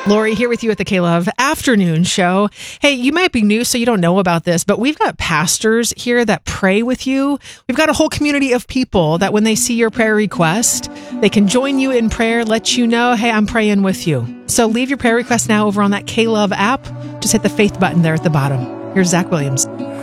Lori here with you at the K-Love Afternoon Show. Hey, you might be new, so you don't know about this, but we've got pastors here that pray with you. We've got a whole community of people that when they see your prayer request, they can join you in prayer, let you know, hey, I'm praying with you. So leave your prayer request now over on that K-Love app. Just hit the faith button there at the bottom. Here's Zach Williams.